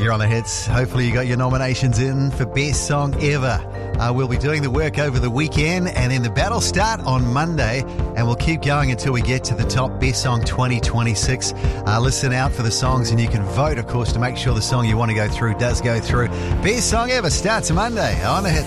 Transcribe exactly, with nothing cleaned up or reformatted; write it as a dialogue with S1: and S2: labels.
S1: here on The Hits. Hopefully you got your nominations in for Best Song Ever. Uh, we'll be doing the work over the weekend, and then the battle start on Monday, and we'll keep going until we get to the top Best Song twenty twenty-six. Uh, listen out for the songs, and you can vote, of course, to make sure the song you want to go through does go through. Best Song Ever starts Monday on The Hits.